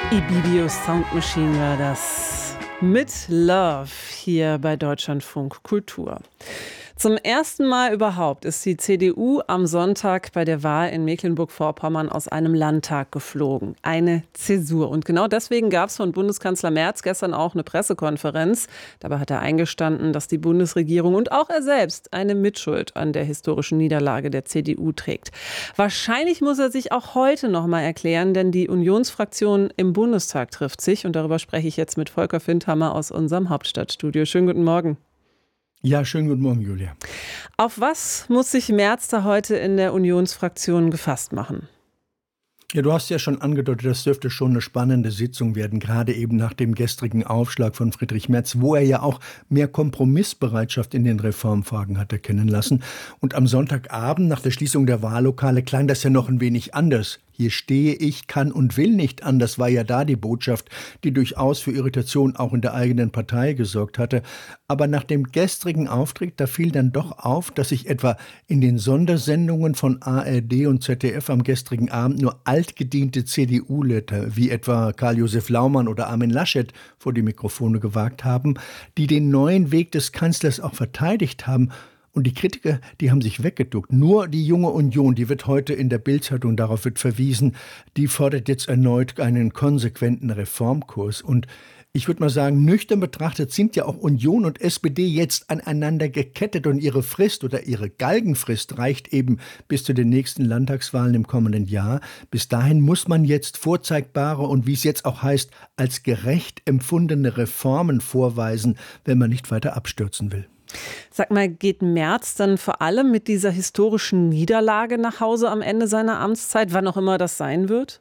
Ibibio Sound Machine war das. Mit Love hier bei Deutschlandfunk Kultur. Zum ersten Mal überhaupt ist die CDU am Sonntag bei der Wahl in Mecklenburg-Vorpommern aus einem Landtag geflogen. Eine Zäsur. Und genau deswegen gab es von Bundeskanzler Merz gestern auch eine Pressekonferenz. Dabei hat er eingestanden, dass die Bundesregierung und auch er selbst eine Mitschuld an der historischen Niederlage der CDU trägt. Wahrscheinlich muss er sich auch heute noch mal erklären, denn die Unionsfraktion im Bundestag trifft sich. Und darüber spreche ich jetzt mit Volker Findhammer aus unserem Hauptstadtstudio. Schönen guten Morgen. Ja, schönen guten Morgen, Julia. Auf was muss sich Merz da heute in der Unionsfraktion gefasst machen? Ja, du hast ja schon angedeutet, das dürfte schon eine spannende Sitzung werden, gerade eben nach dem gestrigen Aufschlag von Friedrich Merz, wo er ja auch mehr Kompromissbereitschaft in den Reformfragen hat erkennen lassen. Und am Sonntagabend nach der Schließung der Wahllokale klang das ja noch ein wenig anders. Hier stehe ich, kann und will nicht anders, war ja da die Botschaft, die durchaus für Irritation auch in der eigenen Partei gesorgt hatte. Aber nach dem gestrigen Auftritt, da fiel dann doch auf, dass sich etwa in den Sondersendungen von ARD und ZDF am gestrigen Abend nur altgediente CDU-Leute, wie etwa Karl-Josef Laumann oder Armin Laschet, vor die Mikrofone gewagt haben, die den neuen Weg des Kanzlers auch verteidigt haben. Und die Kritiker, die haben sich weggeduckt. Nur die Junge Union, die wird heute in der Bild-Zeitung, darauf wird verwiesen, die fordert jetzt erneut einen konsequenten Reformkurs. Und ich würde mal sagen, nüchtern betrachtet sind ja auch Union und SPD jetzt aneinander gekettet und ihre Frist oder ihre Galgenfrist reicht eben bis zu den nächsten Landtagswahlen im kommenden Jahr. Bis dahin muss man jetzt vorzeigbare und wie es jetzt auch heißt, als gerecht empfundene Reformen vorweisen, wenn man nicht weiter abstürzen will. Sag mal, geht Merz dann vor allem mit dieser historischen Niederlage nach Hause am Ende seiner Amtszeit, wann auch immer das sein wird?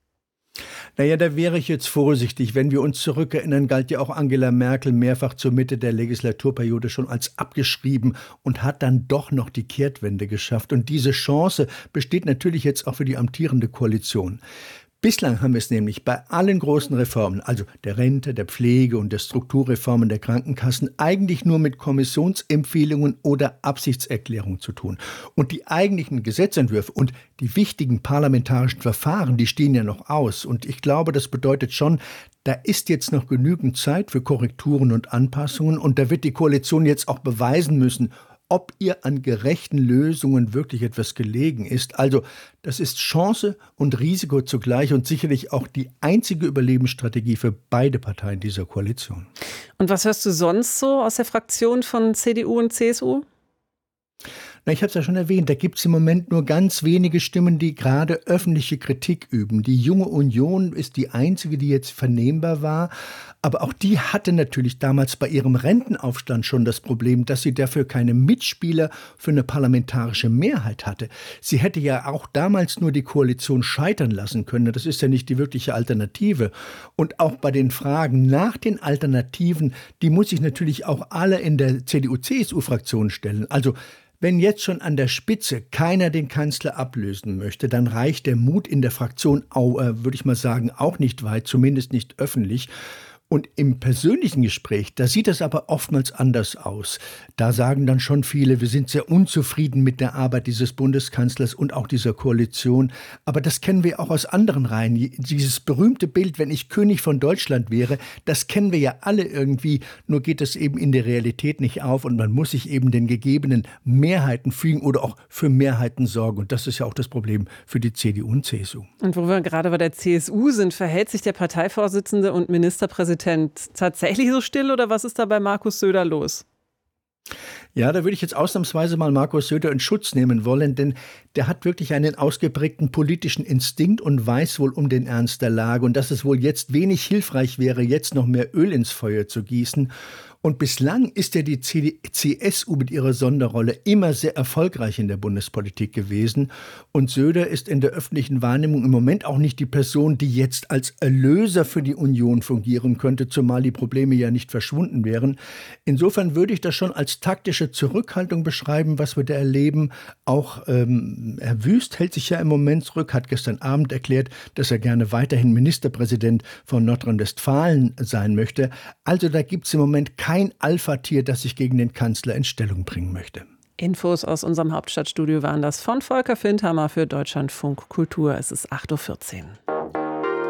Naja, da wäre ich jetzt vorsichtig. Wenn wir uns zurückerinnern, galt ja auch Angela Merkel mehrfach zur Mitte der Legislaturperiode schon als abgeschrieben und hat dann doch noch die Kehrtwende geschafft. Und diese Chance besteht natürlich jetzt auch für die amtierende Koalition. Bislang haben wir es nämlich bei allen großen Reformen, also der Rente, der Pflege und der Strukturreformen der Krankenkassen, eigentlich nur mit Kommissionsempfehlungen oder Absichtserklärungen zu tun. Und die eigentlichen Gesetzentwürfe und die wichtigen parlamentarischen Verfahren, die stehen ja noch aus. Und ich glaube, das bedeutet schon, da ist jetzt noch genügend Zeit für Korrekturen und Anpassungen. Und da wird die Koalition jetzt auch beweisen müssen, ob ihr an gerechten Lösungen wirklich etwas gelegen ist. Also das ist Chance und Risiko zugleich und sicherlich auch die einzige Überlebensstrategie für beide Parteien dieser Koalition. Und was hörst du sonst so aus der Fraktion von CDU und CSU? Na, ich habe es ja schon erwähnt, da gibt es im Moment nur ganz wenige Stimmen, die gerade öffentliche Kritik üben. Die Junge Union ist die einzige, die jetzt vernehmbar war. Aber auch die hatte natürlich damals bei ihrem Rentenaufstand schon das Problem, dass sie dafür keine Mitspieler für eine parlamentarische Mehrheit hatte. Sie hätte ja auch damals nur die Koalition scheitern lassen können. Das ist ja nicht die wirkliche Alternative. Und auch bei den Fragen nach den Alternativen, die muss sich natürlich auch alle in der CDU-CSU-Fraktion stellen. Also wenn jetzt schon an der Spitze keiner den Kanzler ablösen möchte, dann reicht der Mut in der Fraktion, würde ich mal sagen, auch nicht weit, zumindest nicht öffentlich. Und im persönlichen Gespräch, da sieht es aber oftmals anders aus. Da sagen dann schon viele, wir sind sehr unzufrieden mit der Arbeit dieses Bundeskanzlers und auch dieser Koalition. Aber das kennen wir auch aus anderen Reihen. Dieses berühmte Bild, wenn ich König von Deutschland wäre, das kennen wir ja alle irgendwie. Nur geht es eben in der Realität nicht auf und man muss sich eben den gegebenen Mehrheiten fügen oder auch für Mehrheiten sorgen. Und das ist ja auch das Problem für die CDU und CSU. Und wo wir gerade bei der CSU sind, verhält sich der Parteivorsitzende und Ministerpräsident tatsächlich so still oder was ist da bei Markus Söder los? Ja, da würde ich jetzt ausnahmsweise mal Markus Söder in Schutz nehmen wollen, denn der hat wirklich einen ausgeprägten politischen Instinkt und weiß wohl um den Ernst der Lage und dass es wohl jetzt wenig hilfreich wäre, jetzt noch mehr Öl ins Feuer zu gießen. Und bislang ist ja die CSU mit ihrer Sonderrolle immer sehr erfolgreich in der Bundespolitik gewesen. Und Söder ist in der öffentlichen Wahrnehmung im Moment auch nicht die Person, die jetzt als Erlöser für die Union fungieren könnte, zumal die Probleme ja nicht verschwunden wären. Insofern würde ich das schon als taktische Zurückhaltung beschreiben, was wir da erleben. Auch Herr Wüst hält sich ja im Moment zurück, hat gestern Abend erklärt, dass er gerne weiterhin Ministerpräsident von Nordrhein-Westfalen sein möchte. Also da gibt es im Moment kein Alpha-Tier, das sich gegen den Kanzler in Stellung bringen möchte. Infos aus unserem Hauptstadtstudio waren das von Volker Findhammer für Deutschlandfunk Kultur. Es ist 8:14 Uhr.